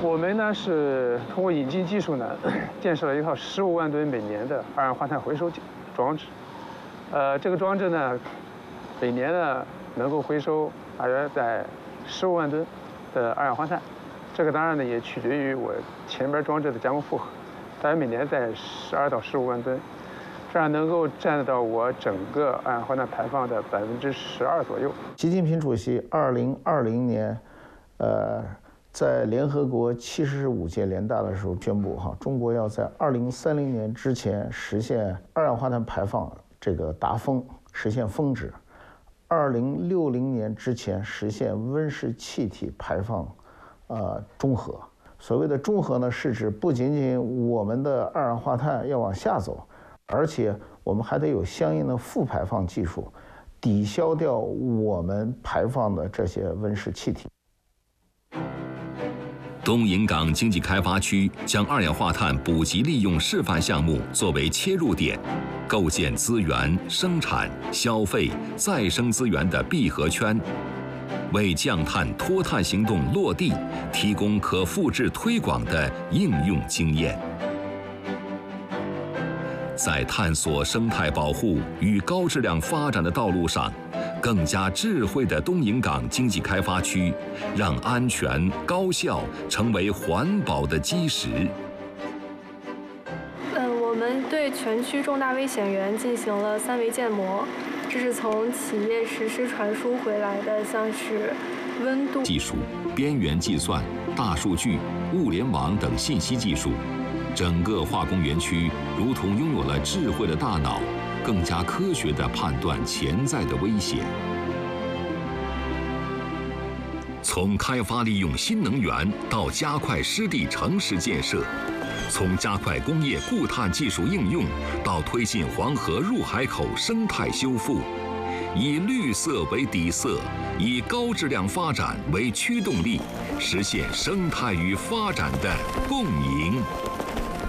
我们呢是通过引进技术呢，建设了一套15万吨每年的二氧化碳回收装置。这个装置呢，每年呢能够回收大约在15万吨的二氧化碳。这个当然呢也取决于我前边装置的加工负荷，大约每年在12到15万吨，这样能够占到我整个二氧化碳排放的12%左右。 习近平主席2020年，在联合国75届联大的时候宣布，中国要在2030年之前实现二氧化碳排放这个达峰，实现峰值；2060年之前实现温室气体排放，中和。所谓的中和呢，是指不仅仅我们的二氧化碳要往下走，而且我们还得有相应的负排放技术，抵消掉我们排放的这些温室气体。 东引港经济开发区将二氧化碳补给利用示范项目作为切入点，构建资源、生产、消费、再生资源的闭合圈，为降碳脱碳行动落地提供可复制推广的应用经验。在探索生态保护与高质量发展的道路上，更加智慧的东引港经济开发区，让安全高效成为环保的基石。 我们对全区重大危险源进行了3维建模，这是从企业实施传输回来的，像是温度技术、边缘计算、大数据、物联网等信息技术，整个化工园区如同拥有了智慧的大脑，更加科学地判断潜在的危险。从开发利用新能源到加快湿地城市建设，从加快工业固碳技术应用到推进黄河入海口生态修复，以绿色为底色，以高质量发展为驱动力，实现生态与发展的共赢。